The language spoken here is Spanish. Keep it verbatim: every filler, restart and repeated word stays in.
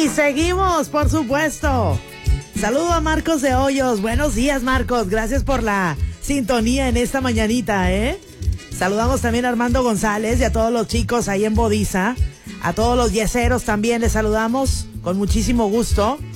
Y seguimos, por supuesto. Saludo a Marcos de Hoyos. Buenos días, Marcos. Gracias por la sintonía en esta mañanita, ¿eh? Saludamos también a Armando González y a todos los chicos ahí en Bodiza. A todos los yeseros también les saludamos con muchísimo gusto.